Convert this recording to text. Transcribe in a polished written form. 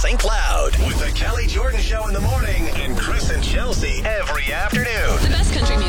St. Cloud with the Kelly Jordan Show in the morning and Chris and Chelsea every afternoon.